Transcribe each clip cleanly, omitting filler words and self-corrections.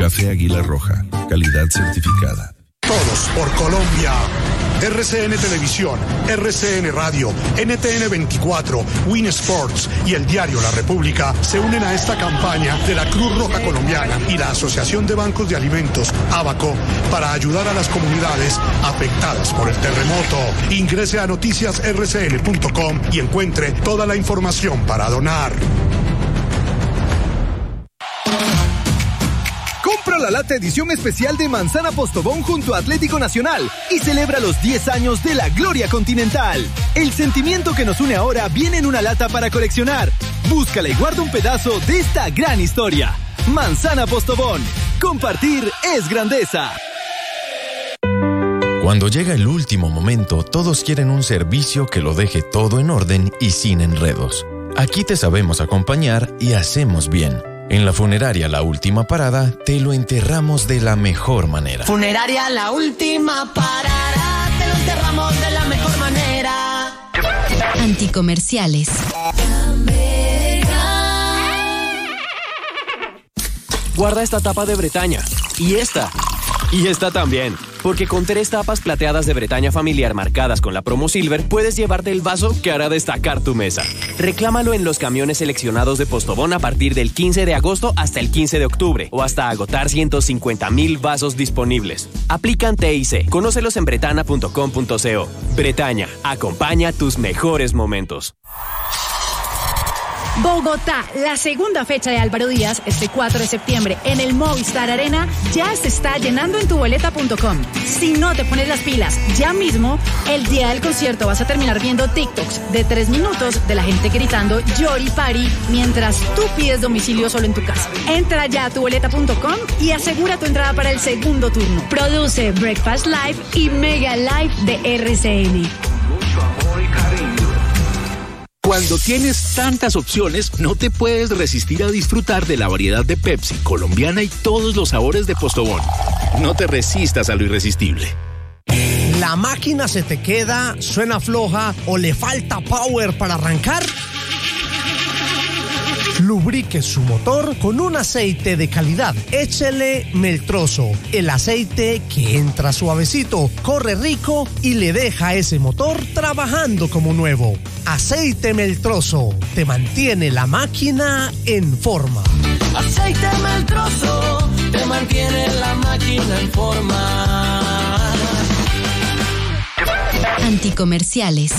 Café Águila Roja, calidad certificada. Todos por Colombia. RCN Televisión, RCN Radio, NTN 24, Win Sports y el diario La República se unen a esta campaña de la Cruz Roja Colombiana y la Asociación de Bancos de Alimentos, ABACO, para ayudar a las comunidades afectadas por el terremoto. Ingrese a noticiasrcn.com y encuentre toda la información para donar. Compra la lata edición especial de Manzana Postobón junto a Atlético Nacional y celebra los 10 años de la gloria continental. El sentimiento que nos une ahora viene en una lata para coleccionar. Búscala y guarda un pedazo de esta gran historia. Manzana Postobón. Compartir es grandeza. Cuando llega el último momento, todos quieren un servicio que lo deje todo en orden y sin enredos. Aquí te sabemos acompañar y hacemos bien. En la funeraria La Última Parada, te lo enterramos de la mejor manera. Funeraria La Última Parada, te lo enterramos de la mejor manera. Anticomerciales. Guarda esta tapa de Bretaña. Y esta. Y esta también. Porque con 3 tapas plateadas de Bretaña familiar marcadas con la promo Silver, puedes llevarte el vaso que hará destacar tu mesa. Reclámalo en los camiones seleccionados de Postobón a partir del 15 de agosto hasta el 15 de octubre o hasta agotar 150,000 vasos disponibles. Aplican TIC. Conócelos en bretana.com.co. Bretaña, acompaña tus mejores momentos. Bogotá, la segunda fecha de Álvaro Díaz, este 4 de septiembre, en el Movistar Arena, ya se está llenando en tuboleta.com. Si no te pones las pilas ya mismo, el día del concierto vas a terminar viendo TikToks de 3 minutos de la gente gritando Yori Pari mientras tú pides domicilio solo en tu casa. Entra ya a tuboleta.com y asegura tu entrada para el segundo turno. Produce Breakfast Live y Mega Live de RCN. Mucho amor y cariño. Cuando tienes tantas opciones, no te puedes resistir a disfrutar de la variedad de Pepsi, colombiana y todos los sabores de Postobón. No te resistas a lo irresistible. ¿La máquina se te queda, suena floja o le falta power para arrancar? Lubrique su motor con un aceite de calidad. Échele Meltroso, el aceite que entra suavecito, corre rico y le deja ese motor trabajando como nuevo. Aceite Meltroso te mantiene la máquina en forma. Aceite Meltroso te mantiene la máquina en forma. Anticomerciales.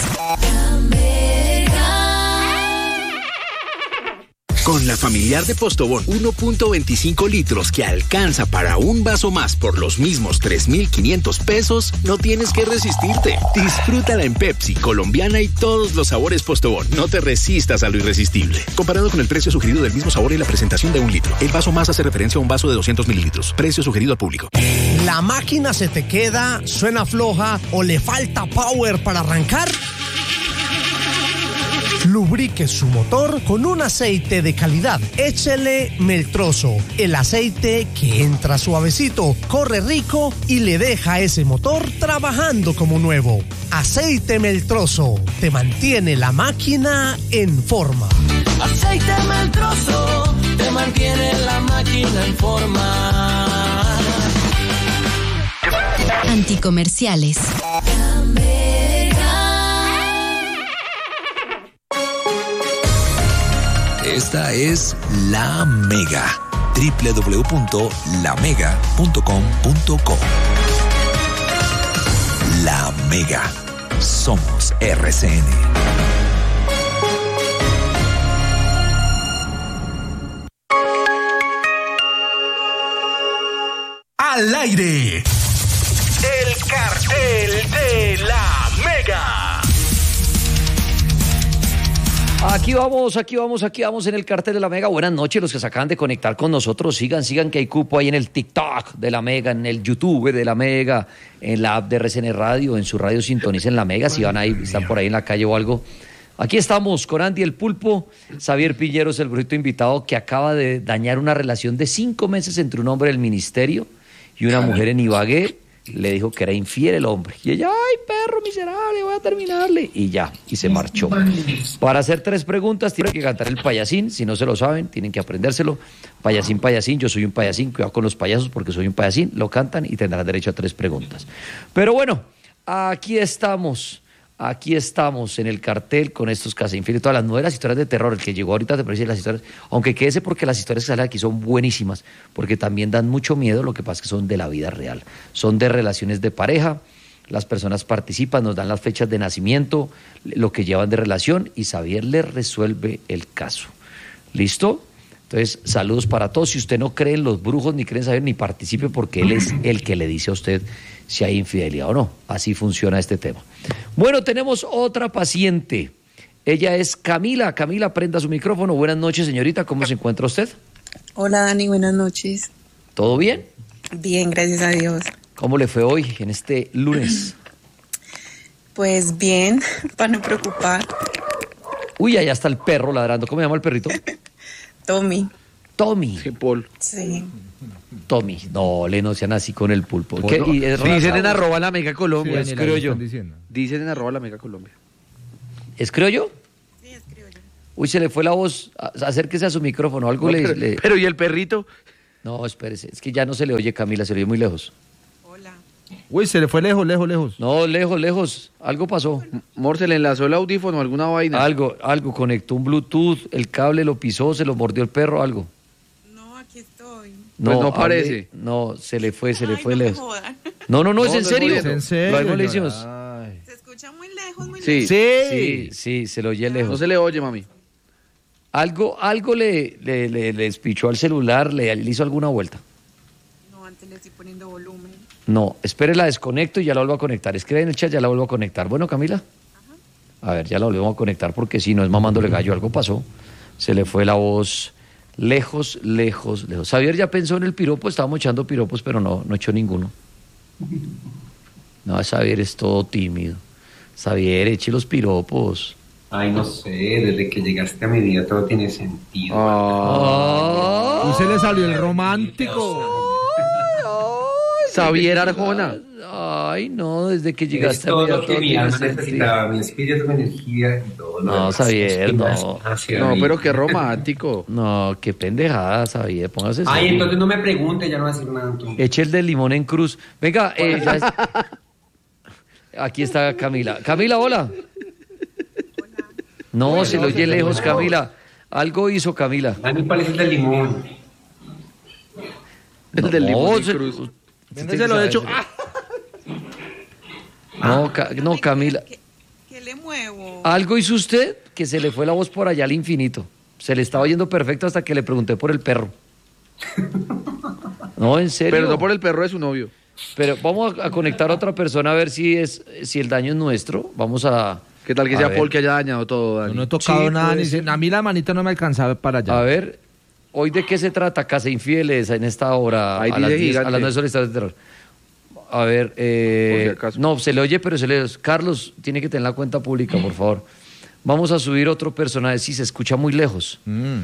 Con la familiar de Postobón, 1.25 litros que alcanza para un vaso más por los mismos 3.500 pesos, no tienes que resistirte. Disfrútala en Pepsi, colombiana y todos los sabores Postobón. No te resistas a lo irresistible. Comparado con el precio sugerido del mismo sabor y la presentación de 1 litro. El vaso más hace referencia a un vaso de 200 mililitros. Precio sugerido al público. ¿La máquina se te queda, suena floja o le falta power para arrancar? Lubrique su motor con un aceite de calidad. Échele Meltroso, el aceite que entra suavecito, corre rico y le deja ese motor trabajando como nuevo. Aceite Meltroso te mantiene la máquina en forma. Aceite Meltroso te mantiene la máquina en forma. Anticomerciales. Esta es La Mega. www.lamega.com.co. La Mega. Somos RCN. Al aire. El cartel de La Mega. Aquí vamos en el cartel de La Mega. Buenas noches, los que se acaban de conectar con nosotros. Sigan que hay cupo ahí en el TikTok de La Mega, en el YouTube de La Mega, en la app de RCN Radio, en su radio sintonicen La Mega. Si van ahí, están por ahí en la calle o algo. Aquí estamos con Andy el Pulpo. Xavier Piñeros, el bruto invitado que acaba de dañar una relación de 5 meses entre un hombre del ministerio y una mujer en Ibagué. le dijo que era infiel el hombre. Y ella, ay, perro miserable, voy a terminarle. Y ya, y se marchó. Para hacer 3 preguntas, tienen que cantar el payasín. Si no se lo saben, tienen que aprendérselo. Payasín, payasín, yo soy un payasín. Cuidado con los payasos porque soy un payasín. Lo cantan y tendrán derecho a 3 preguntas. Pero bueno, aquí estamos en el cartel con estos casi infieles, todas las nuevas historias de terror. El que llegó ahorita te parece las historias, aunque quédese porque las historias que salen aquí son buenísimas, porque también dan mucho miedo. Lo que pasa es que son de la vida real, son de relaciones de pareja. Las personas participan, nos dan las fechas de nacimiento, lo que llevan de relación, y Xavier les resuelve el caso. ¿Listo? Entonces, saludos para todos. Si usted no cree en los brujos, ni cree en Xavier, ni participe, porque él es el que le dice a usted si hay infidelidad o no. Así funciona este tema. Bueno, tenemos otra paciente. Ella es Camila. Camila, prenda su micrófono. Buenas noches, señorita. ¿Cómo se encuentra usted? Hola, Dani. Buenas noches. ¿Todo bien? Bien, gracias a Dios. ¿Cómo le fue hoy, en este lunes? Pues bien, para no preocupar. Uy, allá está el perro ladrando. ¿Cómo se llama el perrito? Tommy. Tommy. Paul. Sí. Tommy. No, le no sean así con el pulpo. Bueno, ¿Qué? Y es dicen en rasado. @La Mega Colombia. Sí, es criollo. Dicen en @La Mega Colombia. ¿Es criollo? Sí, es criollo. Uy, se le fue la voz. Acérquese a su micrófono. Algo No, pero ¿y el perrito? No, espérese. Es que ya no se le oye, Camila. Se le oye muy lejos. Hola. Uy, se le fue lejos. No, lejos. Algo pasó. Mor, se le enlazó el audífono, alguna vaina. Algo. Conectó un Bluetooth, el cable lo pisó, se lo mordió el perro, algo. No, aquí estoy. No, pues no parece. No, se le fue Ay, lejos. no me jodan. No, es en serio. Es en serio, Lo le hicimos. Se escucha muy lejos, muy Sí. lejos. Sí, se lo oye lejos. No se le oye, mami. Algo le despichó al celular, le hizo alguna vuelta. No, antes le estoy poniendo volumen. No, espere, la desconecto y ya la vuelvo a conectar. Escribe en el chat, ya la vuelvo a conectar. Bueno, Camila. A ver, ya la volvemos a conectar porque si no es mamándole gallo, algo pasó. Se le fue la voz lejos. Xavier ya pensó en el piropo, estábamos echando piropos, pero no echó ninguno. No, Xavier es todo tímido. Xavier, eche los piropos. Ay, no sé, desde que llegaste a mi vida todo tiene sentido. Y se le salió el romántico. Xavier Arjona. Ay, no, desde que llegaste a todo mi vida lo que mi tiene alma sentido. necesitaba, mi espíritu, mi energía y todo lo No, demás. Xavier, no. No, pero qué romántico. No, qué pendejada, Xavier, póngase Ay, serio. entonces no me pregunte, ya no voy a decir nada. Tú. Eche el de limón en cruz. Venga, aquí está Camila. Camila, hola. No, se lo oye lejos, Camila. Algo hizo Camila. Dani, ¿cuál es el del limón? El del limón se- en cruz. usted Se lo he hecho. No, Camila. ¿Qué le muevo? Algo hizo usted que se le fue la voz por allá al infinito. Se le estaba oyendo perfecto hasta que le pregunté por el perro. No, en serio. Pero no por el perro de su novio. Pero vamos a conectar a otra persona a ver si el daño es nuestro. Vamos a... ¿Qué tal que a sea ver. Paul que haya dañado todo, Dani? No he tocado Sí, nada. puede ser. A mí la manita no me alcanzaba para allá. A ver, ¿hoy de qué se trata? Casa infieles en esta hora. Ahí a las dice 10, a gigante. las 9 son historias de terror. A ver, Por si acaso. no, se le oye, pero se le... Carlos, tiene que tener la cuenta pública, por favor. Vamos a subir otro personaje, si se escucha muy lejos.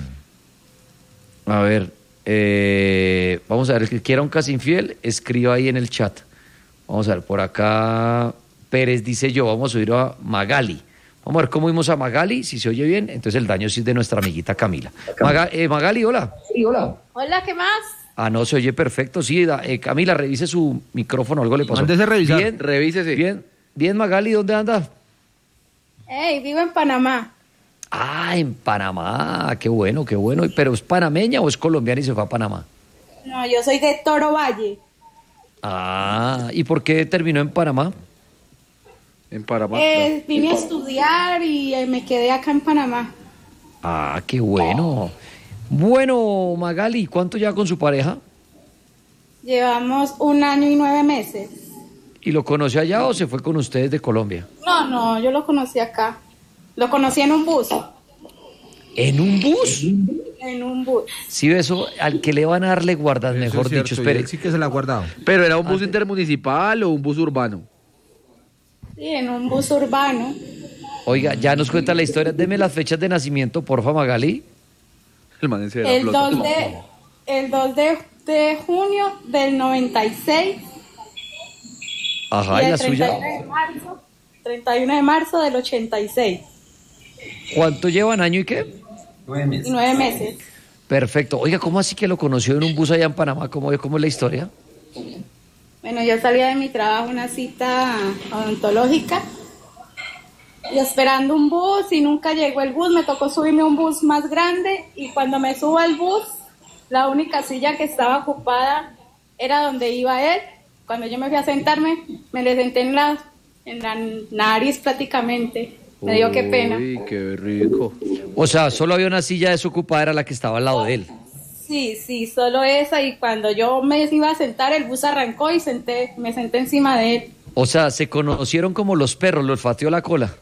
A ver, vamos a ver, el que quiera un casa infiel, escriba ahí en el chat. Vamos a ver, por acá Pérez dice yo, vamos a subir a Magali. Vamos a ver cómo vimos a Magali, si se oye bien, entonces el daño sí es de nuestra amiguita Camila. Magali, hola. Sí, hola. Hola, ¿qué más? Ah, no, se oye perfecto, sí. Camila, revise su micrófono, algo le pasó. Mándese a revisar. Bien, Revísese. bien, Magali, ¿dónde anda? Hey, vivo en Panamá. Ah, en Panamá, qué bueno. ¿Pero es panameña o es colombiana y se fue a Panamá? No, yo soy de Toro Valle. Ah, ¿y por qué terminó en Panamá? En Panamá. Vine a estudiar y me quedé acá en Panamá. Ah, qué bueno. Bueno, Magali, ¿cuánto ya con su pareja? Llevamos 1 año y 9 meses. ¿Y lo conoció allá o se fue con ustedes de Colombia? No, yo lo conocí acá. Lo conocí en un bus. ¿En un bus? En un bus. Sí, eso, al que le van a darle guardas, Eso mejor es cierto, dicho, y espere. él sí que se la ha guardado. ¿Pero era un bus intermunicipal o un bus urbano? Sí, en un bus urbano. Oiga, ya nos cuenta la historia. Deme las fechas de nacimiento, porfa, Magali. El man se El 2 de junio del 96. Ajá, ¿y el la suya? 31 de marzo del 86. ¿Cuánto llevan, año y qué? 9 meses. Y 9 meses. Perfecto. Oiga, ¿cómo así que lo conoció en un bus allá en Panamá? ¿Cómo es la historia? Bueno, yo salía de mi trabajo, una cita odontológica, y esperando un bus, y nunca llegó el bus. Me tocó subirme a un bus más grande, y cuando me subo al bus, la única silla que estaba ocupada era donde iba él. Cuando yo me fui a sentarme, me le senté en la nariz prácticamente. Me dio qué pena. Uy, qué rico. O sea, solo había una silla desocupada, era la que estaba al lado de él. Sí, solo esa, y cuando yo me iba a sentar, el bus arrancó y me senté encima de él. O sea, se conocieron como los perros, lo olfateó la cola.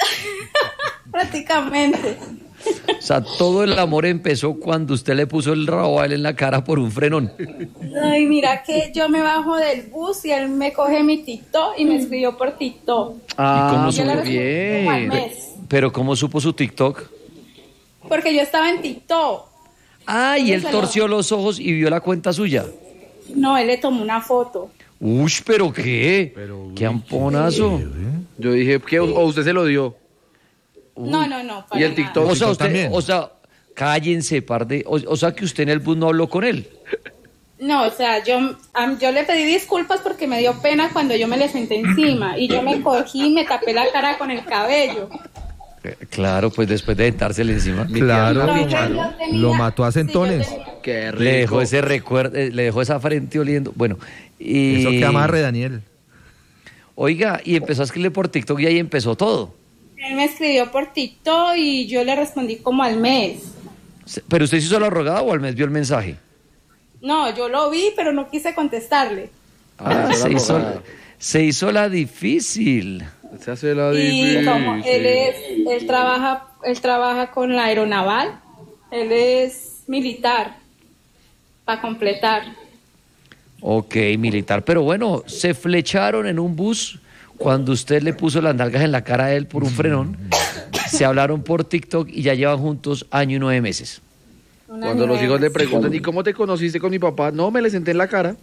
Prácticamente. O sea, todo el amor empezó cuando usted le puso el rabo a él en la cara por un frenón. Ay, mira que yo me bajo del bus y él me coge mi TikTok y me escribió por TikTok. ¿Y cómo Yo le supo? respondí como al mes, Pero ¿cómo supo su TikTok? porque yo estaba en TikTok. Ah, y él Entonces, torció los ojos y vio la cuenta suya. No, él le tomó una foto. Uy, ¿pero qué? ¿Qué amponazo? Yo dije, ¿qué? ¿O usted se lo dio? No, para ¿Y el nada. TikTok? O sea, usted, también. o sea, cállense, par de... O sea, que usted en el bus no habló con él. No, o sea, yo le pedí disculpas porque me dio pena cuando yo me le senté encima, y yo me cogí y me tapé la cara con el cabello. Claro, pues después de sentársele encima. Claro, Entonces, yo tenía- lo mató a centones. Qué rico. Le dejó ese recuerdo, le dejó esa frente oliendo. Bueno, y... Eso que amarre, Daniel. Oiga, y empezó a escribirle por TikTok y ahí empezó todo. Él me escribió por TikTok y yo le respondí como al mes. ¿Pero usted se hizo la rogada o al mes vio el mensaje? No, yo lo vi, pero no quise contestarle. Ah, se hizo la difícil. Se hace la Y difícil. como él trabaja con la aeronaval, él es militar, para completar. Ok, militar. Pero bueno, se flecharon en un bus cuando usted le puso las nalgas en la cara a él por un frenón. Se hablaron por TikTok y ya llevan juntos 1 año y 9 meses. Cuando los hijos le preguntan, ¿y cómo te conociste con mi papá? No, me le senté en la cara.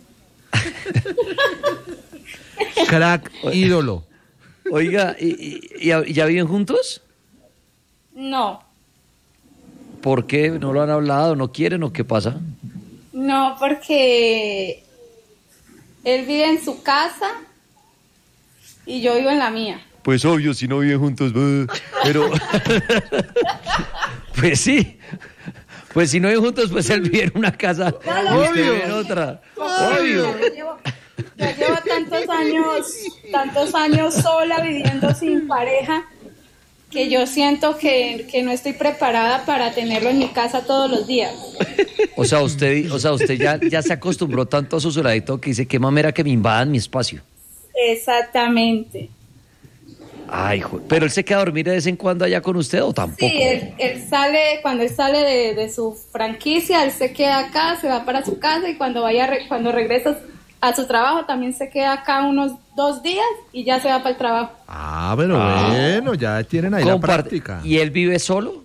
Crack, ídolo. Oiga, ¿y ya viven juntos? No, ¿Por qué? ¿No lo han hablado? ¿No quieren o qué pasa? no, porque él vive en su casa y yo vivo en la mía. Pues obvio, si no viven juntos, pero... Pues sí. Pues si no viven juntos, pues él vive en una casa y usted vive en otra. Obvio. Ya llevo tantos años sola, viviendo sin pareja, que yo siento que no estoy preparada para tenerlo en mi casa todos los días. O sea, usted ya se acostumbró tanto a su soladito que dice, qué mamera que me invadan mi espacio. Exactamente. Ay, pero él se queda a dormir de vez en cuando allá con usted o tampoco. Sí, él sale, cuando él sale de su franquicia, él se queda acá, se va para su casa, y cuando regresa a su trabajo también se queda acá unos 2 días y ya se va para el trabajo. Ah, pero bueno, ya tienen ahí la práctica. ¿Y él vive solo?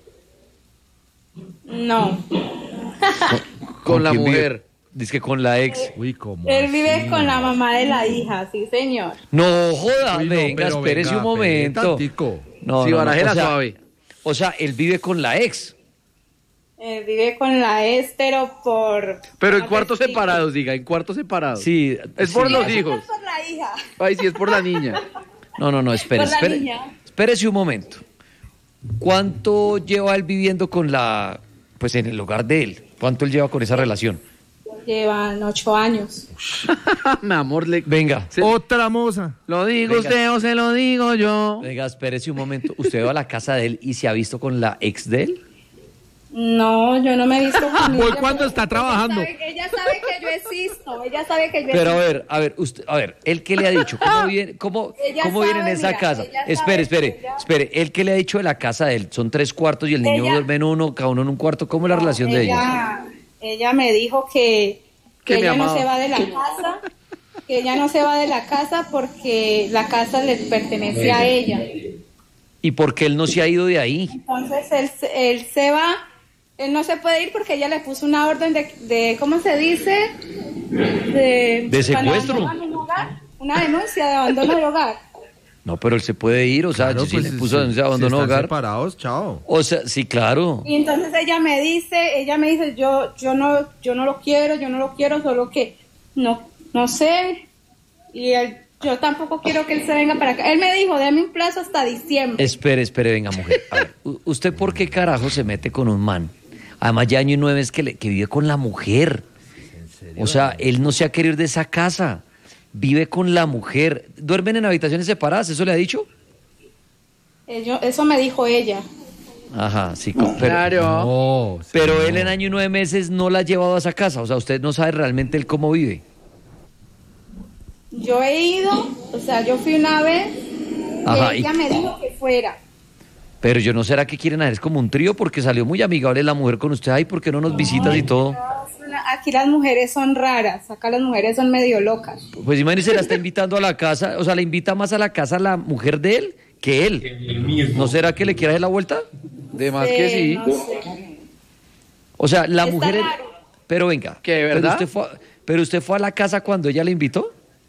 No. Con la quién vive? mujer. Dice que con la ex. Uy, ¿cómo Él vive así? con la mamá de la hija, sí, señor. No, joda, Uy, no, venga, pero espérese venga, un momento. tantico. No, Sí, barajela o sea, suave. O sea, él vive con la ex. Él vive con la Estero Pero en ¿cómo cuartos te explico? separados, diga, en cuartos separados. Sí. Es por sí. los Eso hijos. no es por la hija. Ay, sí, es por la niña. No, espere, Por la niña. espérese un momento. ¿Cuánto lleva él viviendo con pues en el hogar de él? ¿Cuánto él lleva con esa relación? Llevan 8 años. Mi amor, Venga. Otra moza. ¿Lo digo Venga. usted o se lo digo yo? Venga, espérese un momento. ¿Usted va a la casa de él y se ha visto con la ex de él? No, yo no me he visto con Voy ella, cuando pero está trabajando. Ella sabe que yo existo. Ella sabe que yo Pero existo. a ver, ¿él qué le ha dicho? ¿Cómo viene, Ella viene en sabe, esa mira, casa? ella sabe Espere, que ella- ¿él qué le ha dicho de la casa de él? Son 3 cuartos y el niño duerme en uno, cada uno en un cuarto. ¿Cómo es la relación de ellos? Ella me dijo que Que me ella no amaba. se va de la casa, que ella no se va de la casa porque la casa le pertenece a ella. ¿Y por qué él no se ha ido de ahí? Entonces él se va, él no se puede ir porque ella le puso una orden de ¿cómo se dice? ¿De secuestro? Cuando abandonan un hogar, una denuncia de abandono de hogar. No, pero él se puede ir, o sea, Claro, yo sí pues, le puso denuncia de abandono de están hogar. separados, chao. O sea, sí, claro. Y entonces ella me dice, yo no lo quiero, solo que no sé. Y yo tampoco quiero que él se venga para acá. Él me dijo, dame un plazo hasta diciembre. Espere, venga, mujer. A ver, ¿usted por qué carajo se mete con un man? Además, ya año y 9 es que vive con la mujer. O sea, él no se ha querido ir de esa casa. Vive con la mujer. ¿Duermen en habitaciones separadas? ¿Eso le ha dicho? Eso me dijo ella. Ajá, sí. Claro. No, Pero él en año y 9 meses no la ha llevado a esa casa. O sea, usted no sabe realmente él cómo vive. Yo he ido, o sea, yo fui una vez Ajá, y ella me dijo que fuera. Pero yo no, ¿será que quieren hacer como un trío? Porque salió muy amigable la mujer con usted. Ay, ¿por qué no nos visitas y todo? Aquí las mujeres son raras, acá las mujeres son medio locas. Pues imagínese, la está invitando a la casa, o sea, le invita más a la casa la mujer de él que él. ¿No será que le quiera hacer la vuelta? De más que sí. No sé. O sea, la Está mujer... raro. Pero venga. ¿Qué, verdad? Pero usted fue a la casa cuando ella le invitó.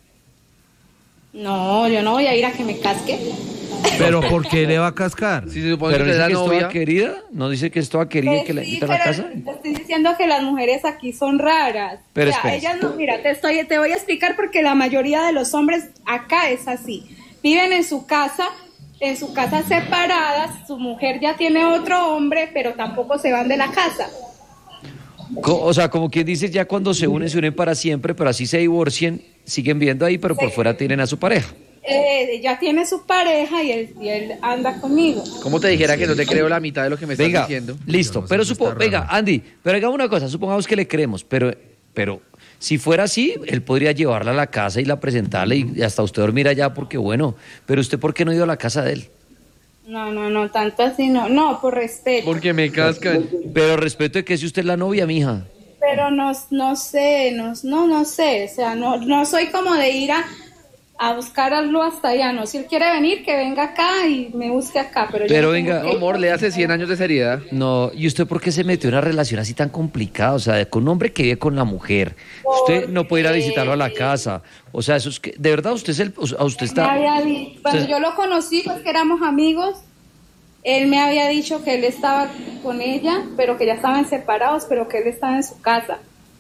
No, yo no voy a ir a que me casque. ¿Pero por qué le va a cascar? Si se supone Pero que es dice la que es toda novia. querida. ¿No dice que es toda querida y que la Sí, invita a la pero casa? te estoy diciendo que las mujeres aquí son raras. Pero o sea, espere. ellas no, mira, te voy a explicar porque la mayoría de los hombres acá es así. Viven en su casa separadas, su mujer ya tiene otro hombre, pero tampoco se van de la casa. O sea, como quien dice, ya cuando se unen para siempre, pero así se divorcien, siguen viendo ahí, pero por fuera tienen a su pareja. Ya tiene su pareja y él anda conmigo. ¿Cómo te dijera que no te creo la mitad de lo que me estás Venga, diciendo? listo, No sé, pero está raro. venga, Andy, pero hagamos una cosa, supongamos que le creemos, pero si fuera así, él podría llevarla a la casa y la presentarle y hasta usted dormir allá porque bueno, pero usted ¿por qué no ha ido a la casa de él? No, tanto así no, por respeto. Porque me cascan. Pero respeto de que si usted es la novia, mija. Pero no sé, o sea, no soy como de ir a buscarlo hasta allá, no, si él quiere venir, que venga acá y me busque acá, pero yo no venga, tengo que- Amor, le hace 100 años de seriedad. No, ¿y usted por qué se metió en una relación así tan complicada? O sea, con un hombre que vive con la mujer. Usted no puede ir a visitarlo a la casa. O sea, eso es que, de verdad, usted usted está... Cuando usted- yo lo conocí, pues que éramos amigos, él me había dicho que él estaba con ella, pero que ya estaban separados, pero que él estaba en su casa.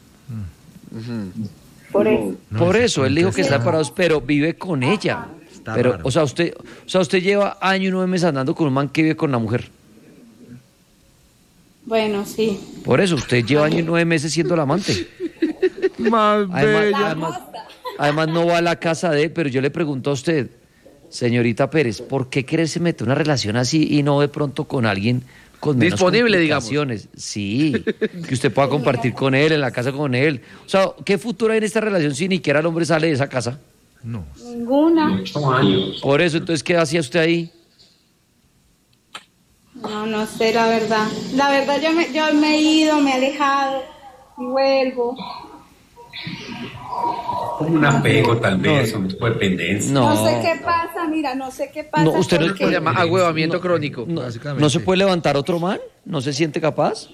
Por eso. Por eso, él dijo que está separados, pero vive con ella. Pero, raro. o sea, usted lleva año y 9 meses andando con un man que vive con la mujer. Bueno, sí. Por eso, usted lleva año y 9 meses siendo la amante. Más bella. Además no va a la casa de él, pero yo le pregunto a usted, señorita Pérez, ¿por qué quiere se meter en una relación así y no de pronto con alguien con menos Disponible, digamos. complicaciones? Sí, que usted pueda compartir con él, en la casa con él. O sea, ¿qué futuro hay en esta relación si ni siquiera el hombre sale de esa casa? No. Ninguna. 8 años. Por eso, entonces, ¿qué hacía usted ahí? No sé, la verdad. La verdad, yo me he ido, me he alejado y vuelvo. Como un apego, tal vez, un tipo de dependencia. No sé qué pasa, mira, no sé qué pasa. No, usted no porque- Se llama agüevamiento crónico. ¿No se puede levantar otro man? ¿No se siente capaz?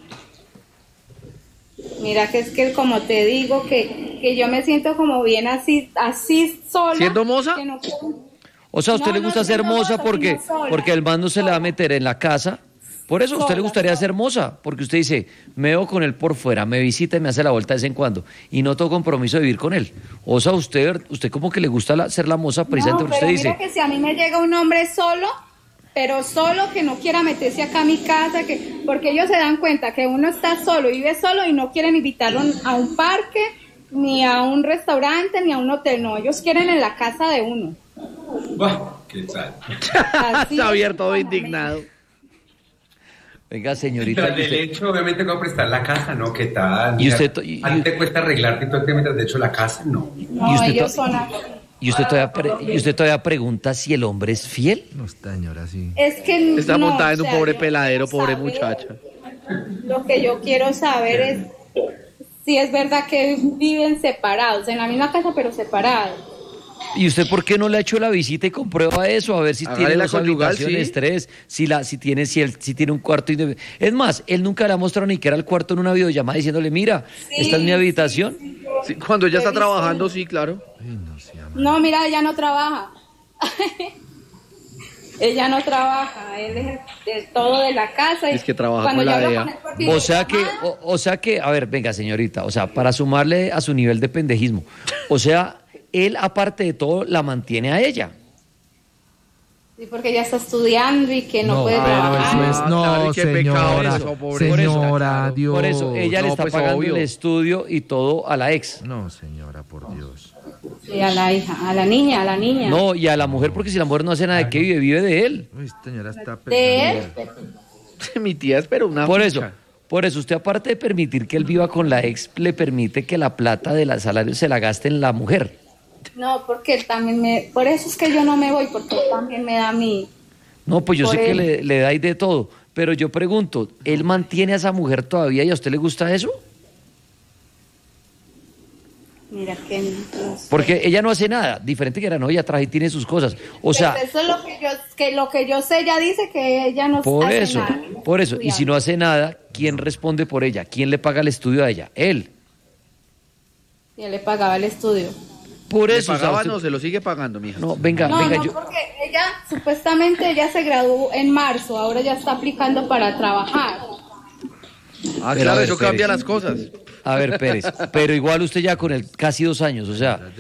Mira que es que como te digo que yo me siento como bien así sola. ¿Siendo moza? que no quiero- O sea, ¿a usted No, le no gusta ser siendo moza moza, porque sino sola. porque el man no se le va a meter en la casa? Por eso, ¿a usted le Sola, gustaría sola. ser moza? Porque usted dice, me veo con él por fuera, me visita y me hace la vuelta de vez en cuando. Y no tengo compromiso de vivir con él. O sea, usted como que le gusta ser la moza precisamente No, porque pero usted mira dice, que si a mí me llega un hombre solo, pero solo que no quiera meterse acá a mi casa, porque ellos se dan cuenta que uno está solo, vive solo y no quieren invitarlo a un parque, ni a un restaurante, ni a un hotel, no, ellos quieren en la casa de uno. ¿Qué tal? Así Está es. abierto, indignado. venga, señorita, Tras que del usted- hecho, obviamente, voy a prestar la casa, ¿no? ¿Qué tal? Y Mira, usted ¿a ti te cuesta arreglarte y todo el tema mientras de hecho la casa? No. No, usted ellos to- son así. y usted todavía pregunta si el hombre es fiel. No está, señora, sí. Es que Está no, montada en o un sea, pobre yo peladero, quiero pobre saber- muchacha. Lo que yo quiero saber es si es verdad que viven separados, en la misma casa pero separados. ¿Y usted por qué no le ha hecho la visita y comprueba eso? A ver si Hágale tiene la dos conyugal, habitaciones, sí. tres, si tiene un cuarto. Es más, él nunca le ha mostrado ni que era el cuarto en una videollamada diciéndole, mira, esta es mi habitación. Sí, cuando ella está trabajando, sí, claro. No, mira, ella no trabaja. Ella no trabaja, él es de todo de la casa. Es que trabaja cuando con la yo hablo DEA. con él por O sea que, a ver, venga, señorita, o sea, para sumarle a su nivel de pendejismo, o sea, él, aparte de todo, la mantiene a ella. Sí, porque ella está estudiando y que no puede trabajar. Eso es, no, claro, qué pecado señora, eso, pobre. señora, Dios. Por eso, ella le No, está pues, pagando obvio. el estudio y todo a la ex. No, señora, por Dios. Sí, a la hija, a la niña, No, y a la mujer, porque si la mujer no hace nada de qué vive, vive de él. Uy, señora está De él. Mi tía espera una Por ficha. eso, usted aparte de permitir que él viva con la ex, le permite que la plata del salario se la gaste en la mujer. No, porque él también por eso es que yo no me voy, porque él también me da a mí. No, pues yo Por sé que él. le dais de todo, pero yo pregunto, ¿él mantiene a esa mujer todavía y a usted le gusta eso? Mira que no sé. Porque ella no hace nada, diferente que la novia traje y tiene sus cosas. O sea, Pues eso es lo que yo sé, ella dice que ella no por hace eso, nada. por eso. Y si no hace nada, ¿quién responde por ella? ¿Quién le paga el estudio a ella? Él. Y él le pagaba el estudio. Por ¿Le eso. o sea, pagaba? usted- No, se lo sigue pagando, mija. No, venga, No, venga, no, yo. porque ella, supuestamente ella se graduó en marzo, ahora ya está aplicando para trabajar. Ah, Pero, claro, a ver, eso cambia Pérez. las cosas. A ver, Pérez, pero igual usted ya con el casi 2 años, o sea,